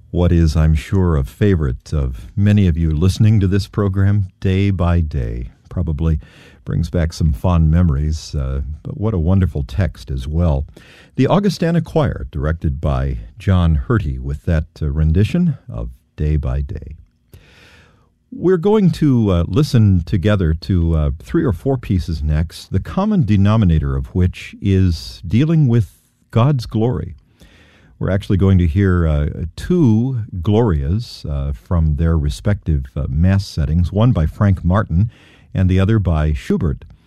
What is, I'm sure, a favorite of many of you listening to this program, Day by Day. Probably brings back some fond memories, but what a wonderful text as well. The Augustana Choir, directed by John Hurty, with that rendition of Day by Day. We're going to listen together to 3 or 4 pieces next, the common denominator of which is dealing with God's glory. We're actually going to hear 2 Glorias from their respective Mass settings, one by Frank Martin and the other by Schubert.